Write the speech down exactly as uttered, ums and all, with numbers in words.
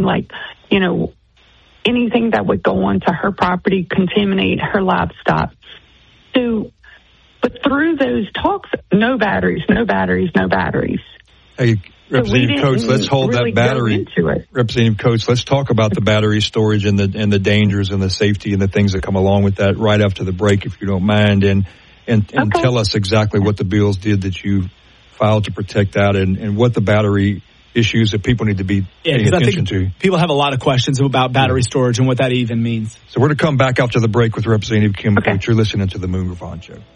like, you know, anything that would go onto her property, contaminate her livestock. So, but through those talks, no batteries, no batteries, no batteries. Hey, Representative so Coates, let's hold really that battery. Representative Coates, let's talk about the battery storage and the and the dangers and the safety and the things that come along with that right after the break, if you don't mind, and and, and okay. tell us exactly what the bills did that you filed to protect that, and, and what the battery issues that people need to be yeah, paying attention I think to. People have a lot of questions about battery yeah. storage and what that even means. So we're going to come back after the break with Representative Kim okay. Coates. You're listening to the Moon Ravon Show.